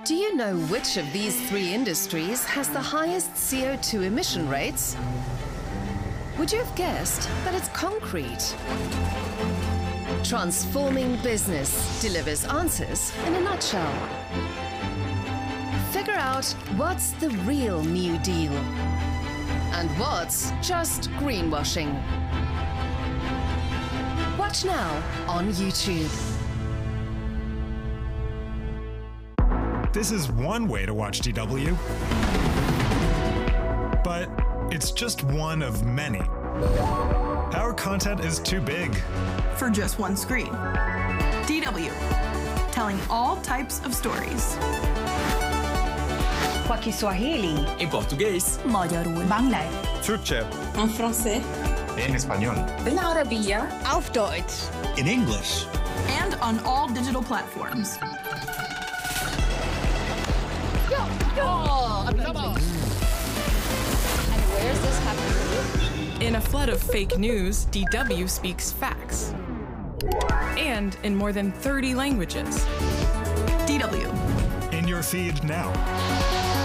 Do you know which of these three industries has the highest CO2 emission rates? Would you have guessed that it's concrete? Transforming Business delivers answers in a nutshell. Figure out what's the real New Deal and what's just greenwashing. Watch now on YouTube. This is one way to watch DW, but it's just one of many. Our content is too big for just one screen. DW, telling all types of stories. Kwa Kiswahili, em português, magyarul, bangla, Türkçe, en français, en español, بالعربية, auf Deutsch, in English, and on all digital platforms. And where's this happening? In a flood of fake news, DW speaks facts. And in more than 30 languages. DW. in your feed now.